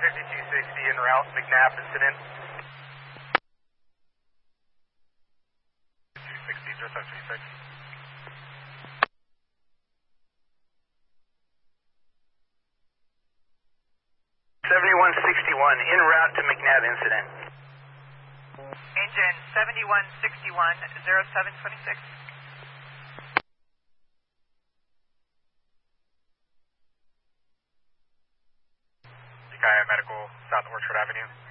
5260 en route, McNabb incident. 260, 0736. 7161 en route to McNabb incident. Engine 7161, 0726. Ukiah Medical, South Orchard Avenue.